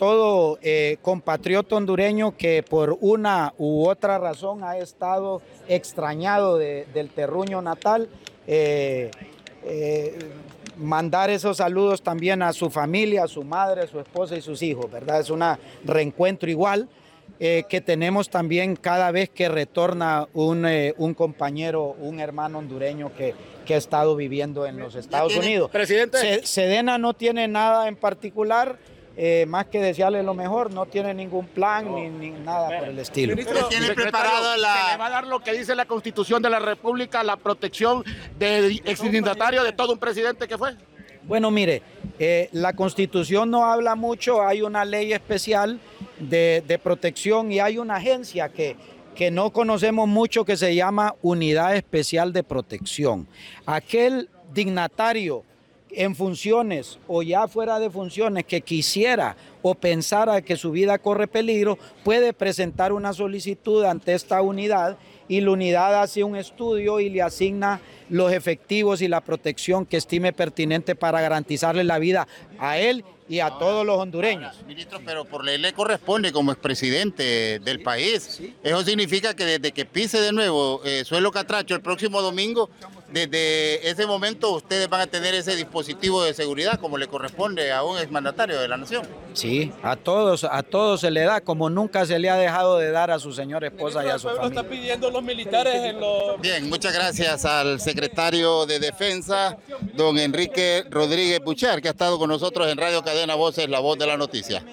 todo compatriota hondureño que por una u otra razón ha estado extrañado del terruño natal, mandar esos saludos también a su familia, a su madre, a su esposa y sus hijos, ¿verdad? Es un reencuentro igual que tenemos también cada vez que retorna un compañero, un hermano hondureño que ha estado viviendo en los Estados Unidos. Presidente. Sedena no tiene nada en particular, más que desearle lo mejor, no tiene ningún plan ni nada por el estilo. Ministro, ¿tiene preparado se le va a dar lo que dice la Constitución de la República, la protección del exdignatario de todo un presidente que fue? Bueno, mire, la Constitución no habla mucho, hay una ley especial de protección y hay una agencia que no conocemos mucho que se llama Unidad Especial de Protección. Aquel dignatario en funciones o ya fuera de funciones que quisiera o pensara que su vida corre peligro, puede presentar una solicitud ante esta unidad y la unidad hace un estudio y le asigna los efectivos y la protección que estime pertinente para garantizarle la vida a él y a todos los hondureños. Ministro, pero por ley le corresponde como expresidente del país. ¿Sí? Eso significa que desde que pise de nuevo suelo catracho el próximo domingo, desde ese momento ustedes van a tener ese dispositivo de seguridad como le corresponde a un exmandatario de la nación. Sí, a todos se le da, como nunca se le ha dejado de dar a su señora esposa y a su familia. Está pidiendo los militares en los... Bien, muchas gracias al secretario de Defensa, don Enrique Rodríguez Buchar, que ha estado con nosotros en Radio Cadena Voces, la voz de la noticia.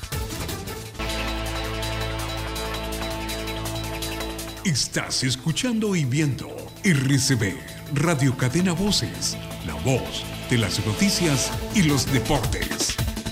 Estás escuchando y viendo RCB, Radio Cadena Voces, la voz de las noticias y los deportes.